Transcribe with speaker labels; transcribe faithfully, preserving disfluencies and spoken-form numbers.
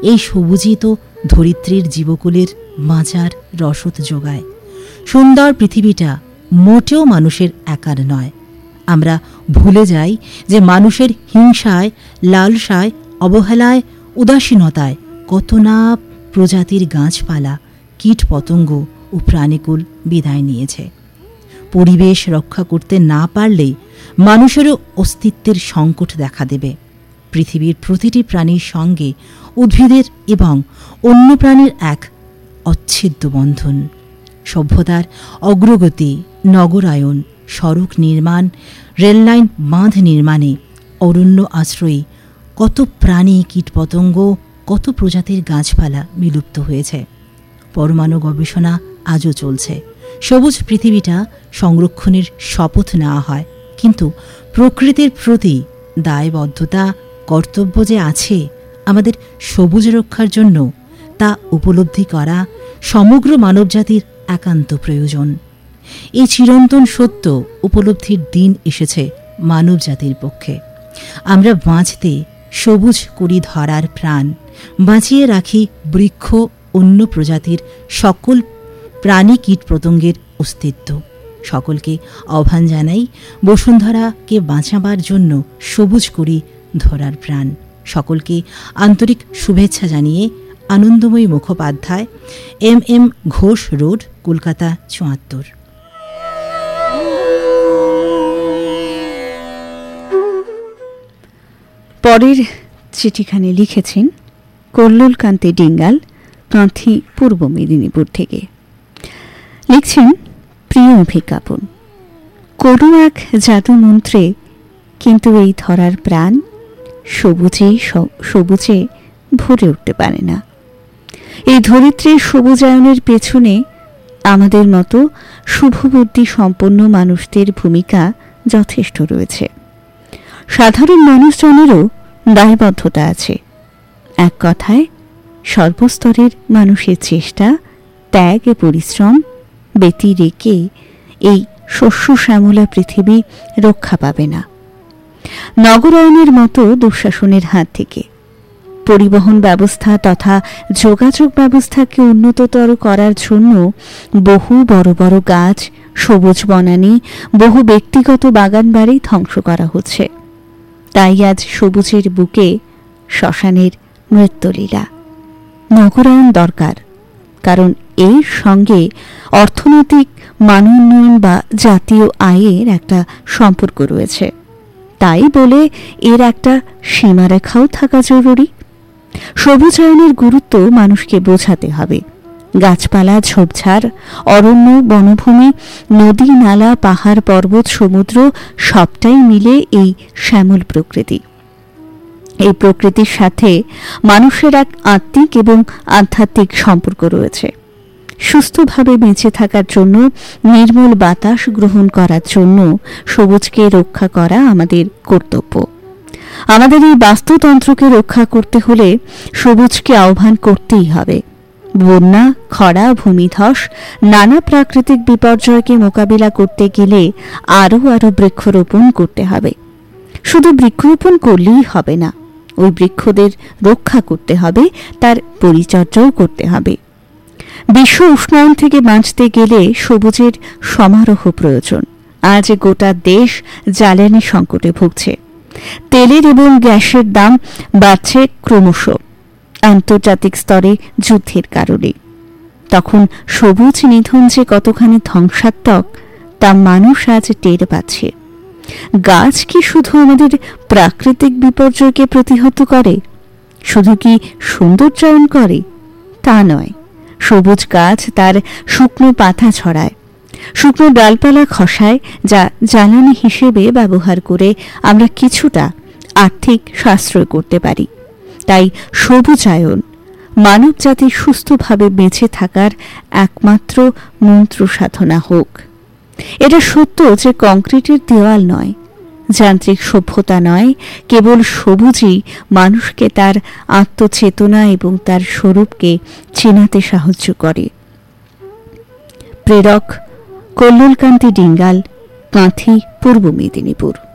Speaker 1: এই সবুজই তো ধরিত্রীর জীবকুলের বাঁচার রসদ যোগায়। সুন্দর পৃথিবীটা মোটেও মানুষের একার নয়। আমরা ভুলে যাই যে মানুষের হিংসায়, লালসায়, অবহেলায়, উদাসীনতায় কত না প্রজাতির গাছপালা, কীট পতঙ্গ ও প্রাণীকুল বিদায় নিয়েছে। পরিবেশ রক্ষা করতে না পারলেই মানুষেরও অস্তিত্বের সংকট দেখা দেবে। পৃথিবীর প্রতিটি প্রাণীর সঙ্গে উদ্ভিদের এবং অন্য প্রাণীর এক অচ্ছেদ্য বন্ধন। সভ্যতার অগ্রগতি, নগরায়ন, সড়ক নির্মাণ, রেললাইন, বাঁধ নির্মাণে অরণ্য আশ্রয়ী কত প্রাণী, কীটপতঙ্গ, কত প্রজাতির গাছপালা বিলুপ্ত হয়েছে। পরমাণু গবেষণা আজও চলছে। সবুজ পৃথিবীটা সংরক্ষণের শপথ নেওয়া হয়, কিন্তু প্রকৃতির প্রতি দায়বদ্ধতা, কর্তব্য যে আছে আমাদের সবুজ রক্ষার জন্য, তা উপলব্ধি করা সমগ্র মানবজাতির একান্ত প্রয়োজন। এই চিরন্তন সত্য উপলব্ধির দিন এসেছে মানবজাতির পক্ষে। আমরা বাঁচতে সবুজ করি ধরার প্রাণ, বাঁচিয়ে রাখি বৃক্ষ, অন্য প্রজাতির সকল প্রাণী, কীট পতঙ্গের অস্তিত্ব। সকলকে আহ্বান জানাই বসুন্ধরাকে বাঁচাবার জন্য সবুজ করি ধরার প্রাণ। সকলকে আন্তরিক শুভেচ্ছা জানিয়ে আনন্দময়ী Mukhopadhyay, M M Ghosh road, Kolkata চুয়াত্তর।
Speaker 2: পরের চিঠিখানে লিখেছেন কল্লোল কান্তি ডিঙ্গাল, কাঁথি, পূর্ব মেদিনীপুর থেকে। লিখছেন, প্রিয় অভিজ্ঞাপন, করু এক জাদু মন্ত্রে কিন্তু এই ধরার প্রাণ সবুজে সবুজে ভরে উঠতে পারে না। এই ধরিত্রীর সবুজায়নের পেছনে আমাদের মতো শুভবুদ্ধি সম্পন্ন মানুষদের ভূমিকা যথেষ্ট রয়েছে। সাধারণ মানুষজনেরও দায়বদ্ধতা আছে। এক কথায় সর্বস্তরের মানুষের চেষ্টা, ত্যাগ ও পরিশ্রম ব্যতি রেখে এই শস্য শ্যামলা পৃথিবী রক্ষা পাবে না। নগরায়নের মতো দুঃশাসনের হাত থেকে, পরিবহন ব্যবস্থা তথা যোগাযোগ ব্যবস্থাকে উন্নততর করার জন্য বহু বড় বড় গাছ, সবুজ বনানী, বহু ব্যক্তিগত বাগান বাড়ি ধ্বংস করা হচ্ছে। তাই আজ সবুজের বুকে শ্মশানের মৃত্যুলীলা। নগরায়ন দরকার, কারণ এর সঙ্গে অর্থনৈতিক মানোন্নয়ন বা জাতীয় আয়ের একটা সম্পর্ক রয়েছে। তাই বলে এর একটা সীমারেখাও থাকা জরুরি। সবুজায়নের গুরুত্ব মানুষকে বোঝাতে হবে। গাছপালা, ঝোপঝাড়, অরণ্য, বনভূমি, নদী, নালা, পাহাড়, পর্বত, সমুদ্র সবটাই মিলে এই শ্যামল প্রকৃতি। এই প্রকৃতির সাথে মানুষের এক আত্মিক এবং আধ্যাত্মিক সম্পর্ক রয়েছে। সুস্থভাবে বেঁচে থাকার জন্য, নির্মল বাতাস গ্রহণ করার জন্য সবুজকে রক্ষা করা আমাদের কর্তব্য। আমাদের এই বাস্তুতন্ত্রকে রক্ষা করতে হলে সবুজকে আহ্বান করতেই হবে। বন্যা, খরা, ভূমিধস, নানা প্রাকৃতিক বিপর্যয়কে মোকাবিলা করতে গেলে আরও আরও বৃক্ষরোপণ করতে হবে। শুধু বৃক্ষরোপণ করলেই হবে না, ওই বৃক্ষদের রক্ষা করতে হবে, তার পরিচর্যাও করতে হবে। বিশ্ব উষ্ণায়ন থেকে বাঁচতে গেলে সবুজের সমারোহ প্রয়োজন। আজ গোটা দেশ জ্বালানি সংকটে ভুগছে। তেলের এবং গ্যাসের দাম বাড়ছে ক্রমশ আন্তর্জাতিক স্তরে যুদ্ধের কারণে। তখন সবুজ নিধন যে কতখানি ধ্বংসাত্মক তা মানুষ আজ টের পাচ্ছে। গাছ কি শুধু আমাদের প্রাকৃতিক বিপর্যয়কে প্রতিহত করে, শুধু কি সৌন্দর্যায়ন করে? তা নয়। সবুজ গাছ তার শুকনো পাতা ছড়ায়, শুকনো ডালপালা খসায়, যা জ্বালানি হিসেবে ব্যবহার করে আমরা কিছুটা আর্থিক সাশ্রয় করতে পারি। তাই সবুজায়ন মানবজাতির সুস্থভাবে বেঁচে থাকার একমাত্র মন্ত্র সাধনা হোক। এটা সত্য যে কংক্রিটের দেওয়াল নয়, যান্ত্রিক সভ্যতা নয়, কেবল সবুজই মানুষকে তার আত্মচেতনা এবং তার স্বরূপকে চেনাতে সাহায্য করে। প্রেরক কল্লোল কান্তি ডিঙ্গাল, কাঁথি, পূর্ব মেদিনীপুর।